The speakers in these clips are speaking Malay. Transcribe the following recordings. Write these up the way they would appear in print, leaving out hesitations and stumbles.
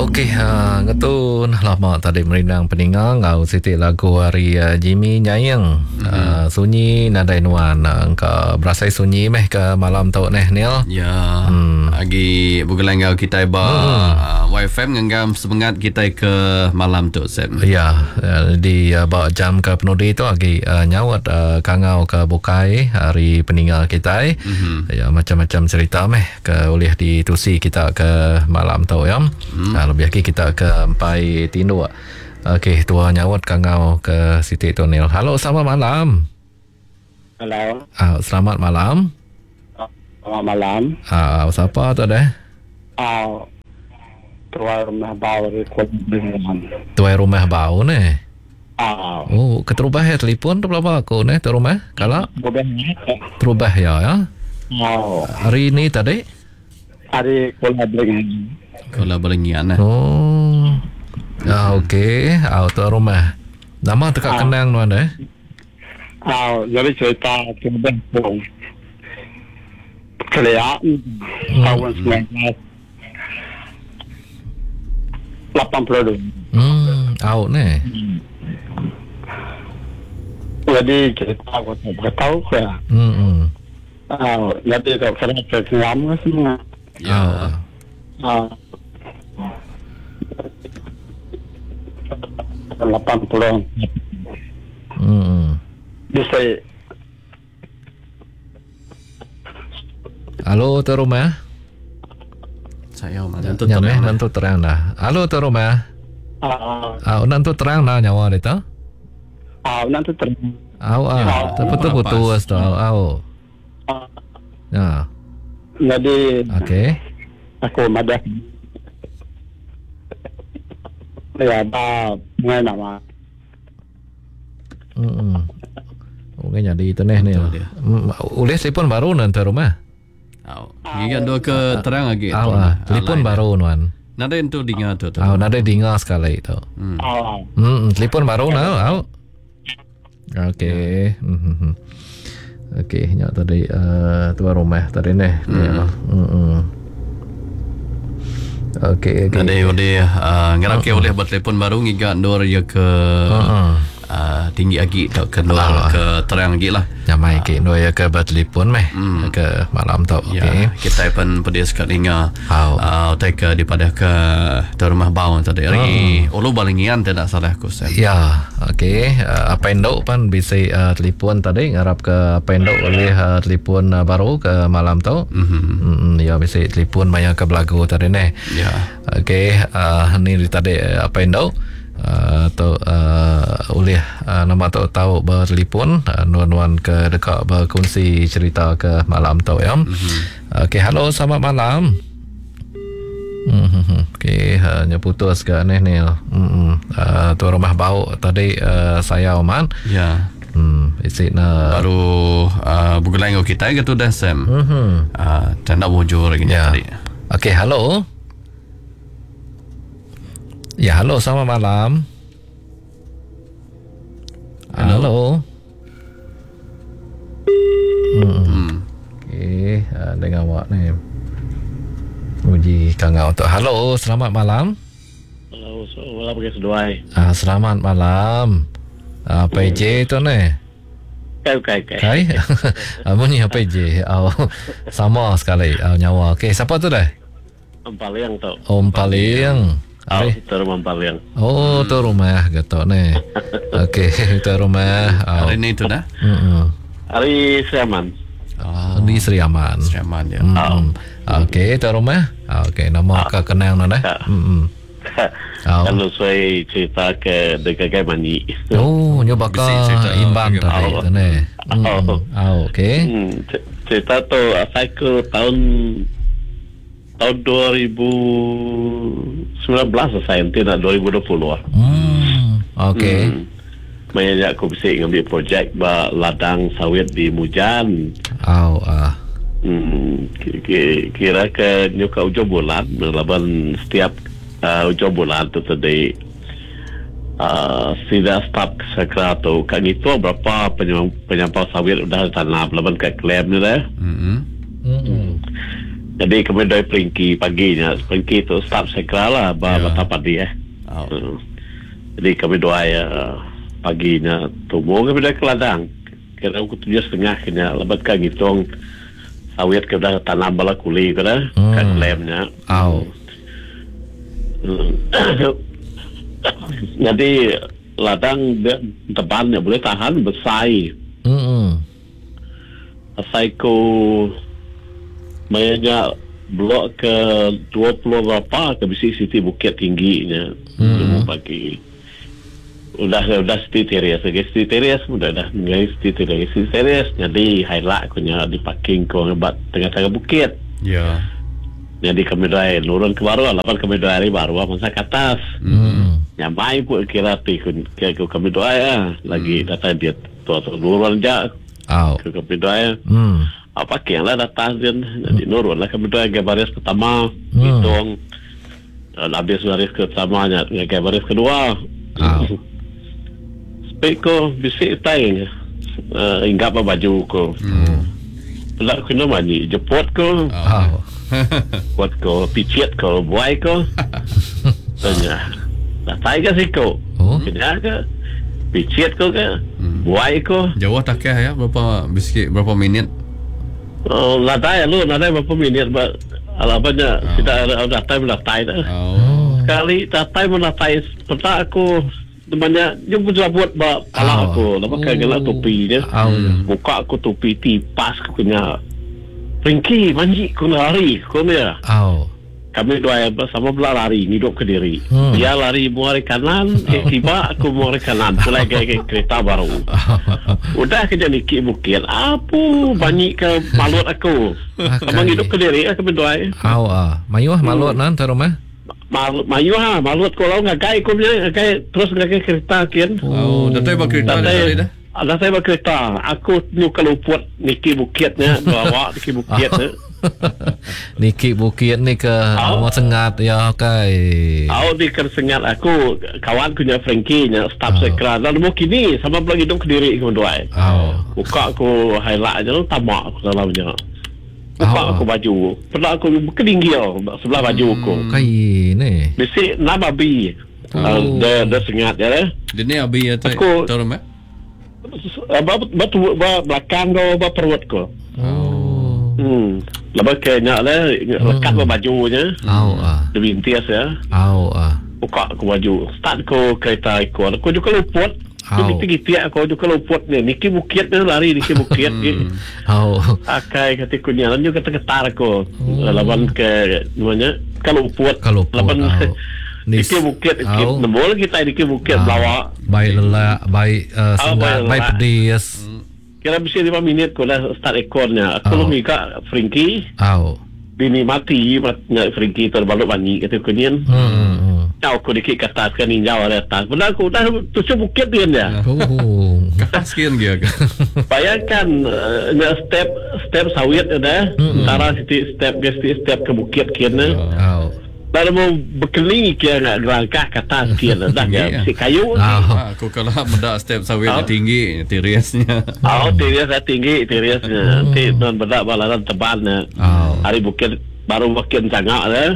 Okey, ngetun lama tadi merinang peningang ngau siti lagu hari Jimmy Nyayang. Sunyi nadai nuan ka berasai sunyi meh ke malam tau neh Nil. Ya. Agi bukan ngau kita YFM ngam sebengat kita ke malam tu Sam. Ya, di bawa jam ke penudi tu agi nyawat kangau ke bukai hari peninggal kita. Ya, macam-macam cerita meh ke oleh ditusi kita ke malam tau ya. Lebih lagi kita ke Empai Tindu. Okey, tua nyawat kangau ke Siti Tonil. Halo, selamat malam. Halo. Selamat malam. Selamat malam. Siapa tu dah? Tuai rumah bau di Kuala. Tuai rumah bau ni. Oh, keterubah ya telefon tu berapa aku ni tu rumah? Kalau terubah ya. Oh. Hari ni tadi? Hari Kuala Belengan. Kuala Belengan lah. Oh. Okey. Tu rumah. Nama tekak kenang tuan dah? Jadi cerita Kuala Belengan. Kelihatan tahun 1982. Out ni. Jadi cerita aku tak tahu ke. Jadi tak kena kelam ke semua. Ya. 80. Bisa. Halo tu rumah. Saya Nantu terang nantu terang dah. Halo tu rumah. Nantu terang dah nyawa dia. Nanti terang. Betul putus tu. Ya. Jadi. Okey. Aku madah. Ya, mengenai nama. Mungkin jadi itu ni. Ulih telefon baru nanti rumah. Ingat dua ke terang lagi. Telefon baru nuan. Nada itu dengar tu. Nada dengar sekali itu. Telefon baru now. Okey. Okey, nyak tadi tuan rumah tadi ni. Okey. Nada boleh ngarap ke boleh buat telefon baru ngigat dua ya ke tinggi lagi tak ke luar ke terang lagi lah. Nyamai ke dua ya ke bertelefon meh ke malam tau. Okey. Kita pun pedis kat dengar. Tak ke daripada ke rumah bau tadi hari ulu balingian tidak salah aku Sam. Ya, okey. Apa endok pan bisa telefon tadi ngarap ke apa endok oleh telefon baru ke malam tau. Ya bisa telefon banyak ke belagu tadi ni. Ya. Okey, ni tadi apa endok atau oleh nama tahu bertelefon nuan-nuan ke dekat berkongsi cerita ke malam tu ya. Okey, halo selamat malam. Okey, hanya putus ke ni. Tuan rumah bau tadi saya Oman. Ya. Isi na baru bukan kita ke tu dah Sam. Tanda wujud lagi tadi. Okey, halo. Ya, halo, selamat malam. Halo. Okey, dengan awak ni. Uji kangau tu. Halo, selamat malam. Halo, wala pakai seduai. Selamat malam. PJ tu ni. Kai. Bunyi PJ. Sama sekali nyawa. Okey, siapa tu dah? Om Paliang tu. Om Paliang. Tu rumah Paliang. Tu rumah gitu ni. Okey, tu rumah. Hari ni tu dah. Hari Sriaman. Di Sriaman. Sriaman ya. Okey, tu rumah. Okey, nama ke kenang dah. Kalau saya cerita ke dekat mani. Nyoba ke imban tadi tu ni. Okey. Cerita tu saya ke tahun 2019 saya tidak 2020 lah. Okey. Banyak aku bisa ngambil projek ladang sawit di Mujan. Kira ke nyuka ujung bulan, melaban setiap ujung bulan tu tadi sida start sekra tu kan itu berapa penyampau sawit udah tanam melaban kat klaim ni dah. Jadi kami dari peringki paginya. Peringki tu start segera lah batapan dia. Jadi kami doa paginya tumbuh kami dari ke ladang. Kira aku 7.30 kena lebat kan ngitong sawit ke dah tanam bala kuli ke dah kan lemnya. Jadi ladang tebannya boleh tahan besai. Besai ko mainnya blok ke 20 berapa ke bisi Siti Bukit tingginya. Pagi. Udah Siti Teres udah Siti Teres jadi highlight kunya di parking ko ngebat tengah-tengah bukit. Ya. Jadi kami dah nurun ke baru, lapan kami dah hari baru masa ke atas. Nyamai pun kira kami doa ya lagi datang dia tu nurun je. Ke kami doa ya. Apa yang lah datang dia jadi nurun lah kami doa ke baris pertama hitung habis baris pertamanya ke baris kedua. Ko bisik tay hingga apa baju ko pula kena mani jepot ko buat ko picit ko buai ko tanya dah tay ke siko kena ke picit ko ke buai ko jauh tak ya berapa minit ladai berapa minit alapannya tidak ada time dah tay dah kali tak time dah tay pernah aku temannya dia pun buat kepala aku lepas kena topi dia buka aku topi tipas aku kena ringki manji aku lari aku ni kami dua bersama belah lari hidup ke diri dia lari muari kanan tiba aku muari kanan mulai ke kereta baru udah kerja niki bukit apa banyak ke malut aku memang hidup ke diri kami dua mayuh malut nan terumah malut kalau ngagai ko ngagai terus ngagai kereta kian. Datay ba kereta dah? Datay ba kereta. Aku nyu kaluput niki bukitnya bawa niki bukitnya. Niki bukit ni ke mau sengat ya kai. Di kan sengat aku kawan punya Frankie nya staff sekra. Lalu mau kini sama lagi dong ke diri aku doai. Buka aku highlight aja tamak aku dalamnya. Buka aku baju. Pernah aku kelinggil sebelah baju aku. Kai ni. Bisik nama bi. Dah sengat ya. Dia ni abi ya tu. Tahu tak? Batu belakang kau perut kau. Lepas kena lah lekat bajunya. Lebih intias ya. Buka aku baju. Start aku kereta ikut. Aku juga luput. Aku tinggi-tinggi aku juga luput ni. Niki bukit ni lari niki bukit. Akai katikunya. Lalu kata-kata aku. Lawan ke namanya kaluput. Lawan niki bukit. Nembol kita niki bukit bawa. Baik lelak, baik sengat, baik pedis. Kira bisa 5 minit ko dah start ekornya. Aku lumi ka Frankie. Bini mati Frankie terbalik bani kata kunyin. Aku dikit kata kan ninjau ada atas. Benar aku dah tujuh bukit dia ya. Sekian dia kan. Bayangkan step sawit ada. Antara step ke bukit kena. Lalu mau berkeliling kira nak langkah ke atas kira dah si kayu. Aku kalau mendak step sawit tinggi teriasnya. Teriasnya tinggi teriasnya. Nanti non bedak balaran tebalnya. Hari bukit baru bukit sangat dah.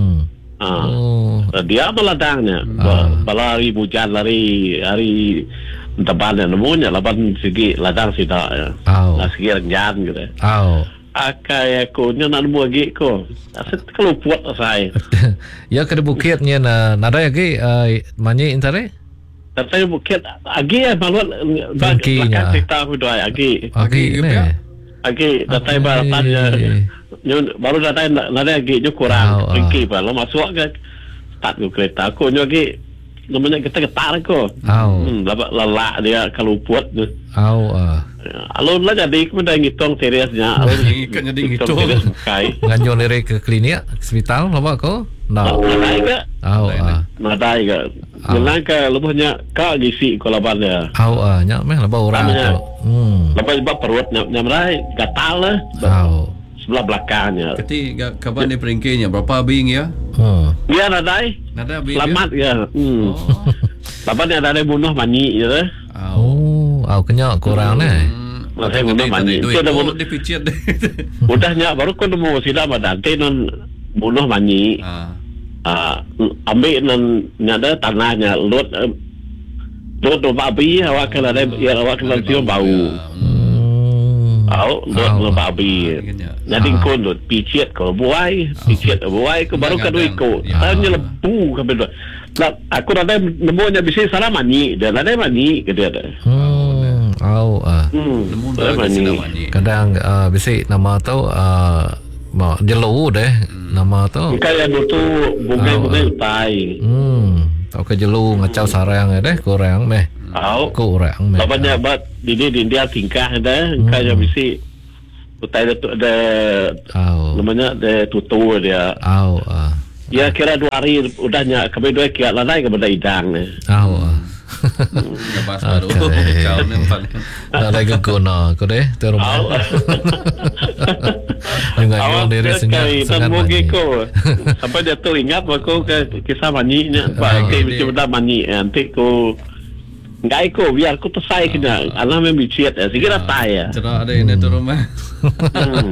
Dia meladangnya. Lari hujan lari hari tebalnya nemunya lapan segi ladang sidak ya. Segi renjan gitu. Akai aku nya nak nemu lagi ko. Aset kalau buat saya. Ya ke bukitnya nada lagi mani intare? Tapi bukit agi maluat belakang kita dua agi. Agi datang baratan ya. Baru datang nada lagi je kurang. Pergi baru masuk ke start ke kereta aku lagi namanya kita getar ko. Lelak dia kalau buat tu. Alun lah jadi kemudian ngitung seriusnya. Alun jadi ngitung. Nganyo lere ke klinik, hospital apa ko? Nadai ke? Nadai ke? Memang ke lebihnya kak gisi ko laban dia. Nyak meh lebah orang tu. Lepas sebab perut nyamrai gatal lah. Sebelah belakangnya. Ketika kapan ni peringkainya berapa bing ya? Dia nadai. Nada bing. Selamat ya. Lepas dia ada bunuh mani je. Kenya kurang ni. Masih guna mani. Itu dah bunuh. Dipicit deh. Udahnya baru kau nemu sila madante non bunuh mani. Ambil non nyada tanahnya lot babi awak kena ada ya awak kena cium bau. Lot babi. Jadi kau lot picit kau buai kau baru kau ikut. Tanya lebu kau berdua. Aku ada nemunya bisa salah mani dan ada mani dia ada. Kadang bisa nama tu jelu deh nama tu. Kayak itu bunga tai. Tau ke jelu ngacau sarang deh kurang meh. Kurang meh. Bapaknya bat di dia tingkah deh kayak bisa. Utai ada namanya ada tutu dia. Ya kira 2 hari udahnya kami 2 kira lalai kepada idang ni. Lepas baru kau nampak. Lalai ke guna aku deh tu rumah. Dengan diri sangat mungkin ko. Sampai dia tu ingat aku ke kisah mani nya. Baik kita mani nanti ko ngai ko biar ko tersai kena. Alam yang bicit. Sikit tai ya. Cerah ada ini tu rumah.